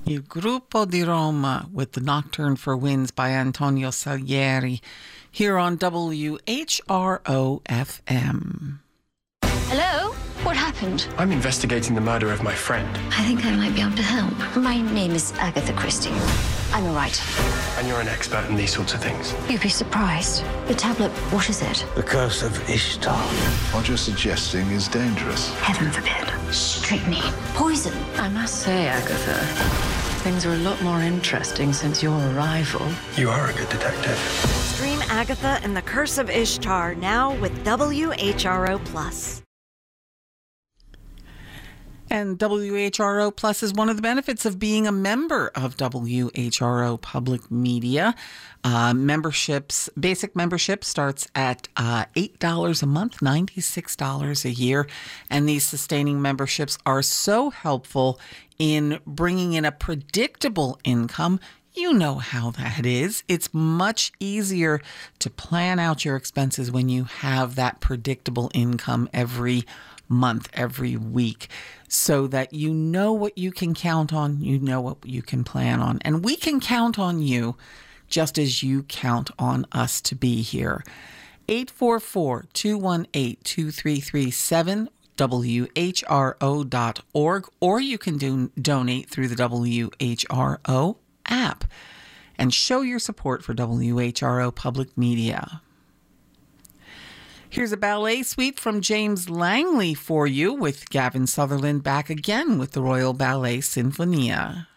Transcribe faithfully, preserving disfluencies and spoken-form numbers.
Il Gruppo di Roma with the Nocturne for Winds by Antonio Salieri here on W H R O F M. Hello? What happened? I'm investigating the murder of my friend. I think I might be able to help. My name is Agatha Christie. I'm a writer. And you're an expert in these sorts of things. You'd be surprised. The tablet, what is it? The Curse of Ishtar. What you're suggesting is dangerous. Heaven forbid. Strychnine. Poison. I must say, Agatha, things are a lot more interesting since your arrival. You are a good detective. Stream Agatha and the Curse of Ishtar now with W H R O Plus. And W H R O Plus is one of the benefits of being a member of W H R O Public Media. Uh, memberships, basic membership starts at uh, eight dollars a month, ninety-six dollars a year. And these sustaining memberships are so helpful in bringing in a predictable income. You know how that is. It's much easier to plan out your expenses when you have that predictable income every month, every week, so that you know what you can count on, you know what you can plan on. And we can count on you just as you count on us to be here. eight four four, two one eight, two three three seven, W H R O dot org, or you can do, donate through the W H R O app and show your support for W H R O Public Media. Here's a ballet suite from James Langley for you with Gavin Sutherland back again with the Royal Ballet Sinfonia.